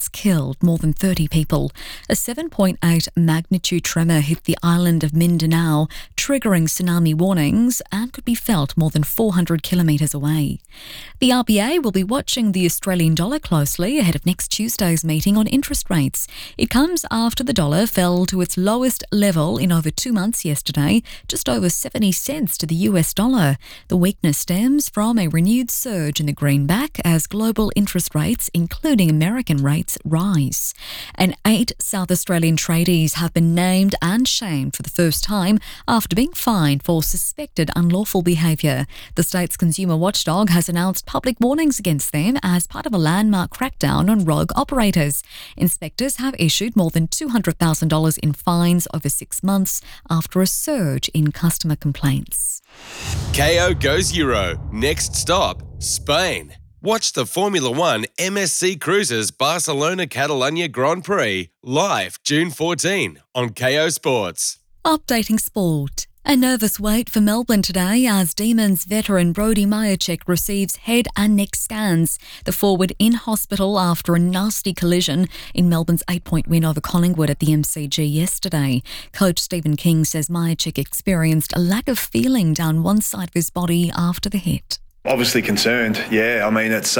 It's killed more than 30 people. A 7.8 magnitude tremor hit the island of Mindanao, triggering tsunami warnings and could be felt more than 400 kilometres away. The RBA will be watching the Australian dollar closely ahead of next Tuesday's meeting on interest rates. It comes after the dollar fell to its lowest level in over 2 months yesterday, just over 70 cents to the US dollar. The weakness stems from a renewed surge in the greenback as global interest rates, including American rates, rise. And 8 South Australian tradies have been named and shamed for the first time after being fined for suspected unlawful behaviour. The state's consumer watchdog has announced public warnings against them as part of a landmark crackdown on rogue operators. Inspectors have issued more than $200,000 in fines over 6 months after a surge in customer complaints. KO goes Euro. Next stop, Spain. Watch the Formula One MSC Cruises Barcelona Catalunya Grand Prix live June 14 on KO Sports. Updating sport. A nervous wait for Melbourne today as Demons veteran Brody Majacek receives head and neck scans. The forward in hospital after a nasty collision in Melbourne's 8-point win over Collingwood at the MCG yesterday. Coach Stephen King says Majacek experienced a lack of feeling down one side of his body after the hit. Obviously concerned, yeah. I mean, it's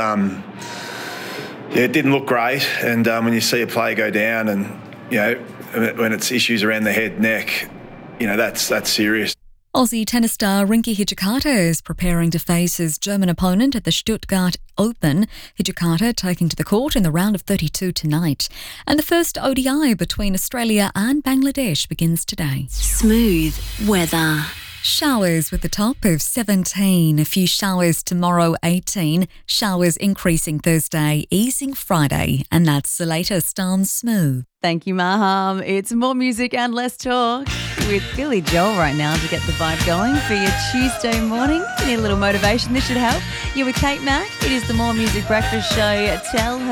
it didn't look great, and when you see a player go down, and when it's issues around the head, neck, that's serious. Aussie tennis star Rinky Hijikata is preparing to face his German opponent at the Stuttgart Open. Hijikata taking to the court in the round of 32 tonight. And the first ODI between Australia and Bangladesh begins today. Smooth weather. Showers with a top of 17. A few showers tomorrow, 18. Showers increasing Thursday, easing Friday. And that's the latest on Smooth. Thank you, Maham. It's more music and less talk with Billy Joel right now to get the vibe going for your Tuesday morning. If you need a little motivation, this should help. You're with Kate Mack. It is the More Music Breakfast Show. Tell her